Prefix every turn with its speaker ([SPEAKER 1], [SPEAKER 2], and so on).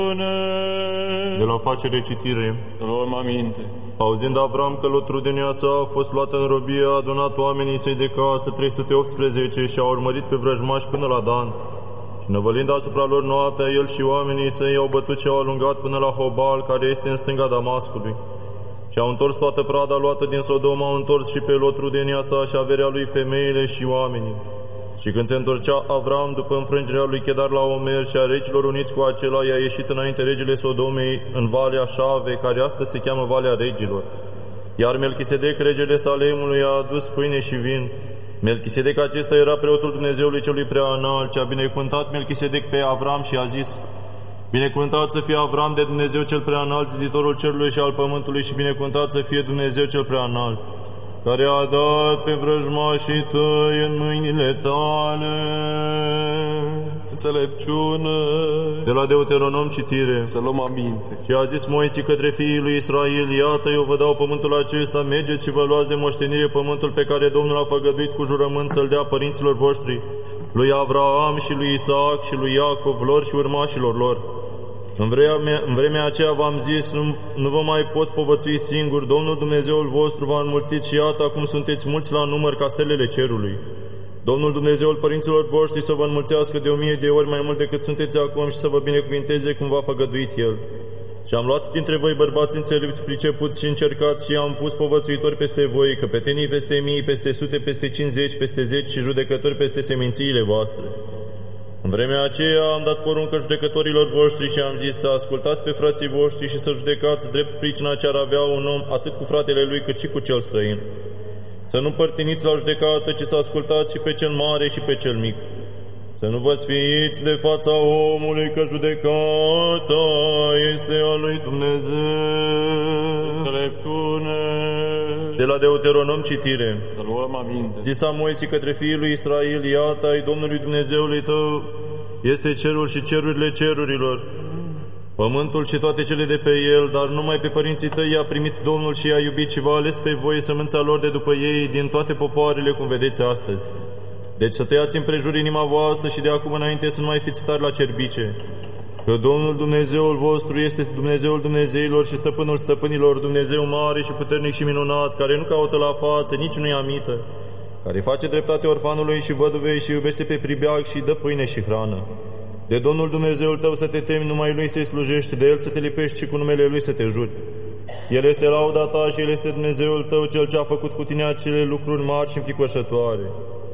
[SPEAKER 1] De la facere citire.
[SPEAKER 2] Să luăm aminte.
[SPEAKER 1] Auzind Avram că Lot rudenia sa a fost luată în robie, a adunat oamenii săi de casă 318 și a urmărit pe vrăjmași până la Dan. Și năvălind asupra lor noaptea, el și oamenii săi au bătut și au alungat până la Hobal, care este în stânga Damascului. Și au întors toată prada luată din Sodoma, au întors și pe Lot rudenia sa și averea lui, femeile și oamenii. Și când se întorcea Avram după înfrângerea lui Chedar la Omer și a regilor uniți cu acela, i-a ieșit înainte regele Sodomei în Valea Șave, care astăzi se cheamă Valea Regilor. Iar Melchisedec, regele Salemului, a adus pâine și vin. Melchisedec acesta era preotul Dumnezeului celui prea înalt, ce a binecuvântat Melchisedec pe Avram și a zis: Binecuvântat să fie Avram de Dumnezeu cel prea înalt, ziditorul cerului și al pământului, și binecuvântat să fie Dumnezeu cel prea înalt, care a dat pe vrăjmașii tăi în mâinile tale.
[SPEAKER 2] Înțelepciune.
[SPEAKER 1] De la Deuteronom citire.
[SPEAKER 2] Să luăm aminte.
[SPEAKER 1] Și a zis Moise către fiii lui Israel: Iată, eu vă dau pământul acesta, mergeți și vă luați de moștenire pământul pe care Domnul a făgăduit cu jurământ să-l dea părinților voștri, lui Avraam și lui Isaac și lui Iacov, lor și urmașilor lor. În vremea aceea v-am zis, nu vă mai pot povățui singur, Domnul Dumnezeul vostru v-a înmulțit și iată, acum sunteți mulți la număr ca stelele cerului. Domnul Dumnezeul părinților voștri să vă înmulțească de 1000 de ori mai mult decât sunteți acum și să vă binecuvinteze cum v-a făgăduit El. Și am luat dintre voi bărbați înțelepți, pricepuți și încercați și am pus povățuitori peste voi, căpetenii peste 1000, peste sute, peste 50, peste 10 și judecători peste semințiile voastre. În vremea aceea am dat poruncă judecătorilor voștri și am zis să ascultați pe frații voștri și să judecați drept pricina ce ar avea un om atât cu fratele lui cât și cu cel străin. Să nu părtiniți la judecată, ci să ascultați și pe cel mare și pe cel mic. Să nu vă sfiiți de fața omului, că judecata este a lui Dumnezeu.
[SPEAKER 2] Înțelepciune.
[SPEAKER 1] De la Deuteronom citire.
[SPEAKER 2] Să luăm aminte.
[SPEAKER 1] Zisa Moise către fiii lui Israel: Iată, ai Domnului Dumnezeului tău este cerul și cerurile cerurilor, pământul și toate cele de pe el, dar numai pe părinții tăi i-a primit Domnul și i-a iubit și v-a ales pe voi sămânța lor de după ei din toate popoarele, cum vedeți astăzi. Deci să tăiați împrejur inima voastră și de acum înainte să nu mai fiți tari la cerbice. Că Domnul Dumnezeul vostru este Dumnezeul Dumnezeilor și Stăpânul stăpânilor, Dumnezeu mare și puternic și minunat, care nu caută la față, nici nu-i amită, care face dreptate orfanului și văduvei și iubește pe pribeag și dă pâine și hrană. De Domnul Dumnezeul tău să te temi, numai Lui să-i slujești, de El să te lipești și cu numele Lui să te juri. El este lauda ta și El este Dumnezeul tău, Cel ce a făcut cu tine acele lucruri mari și înfricoșătoare.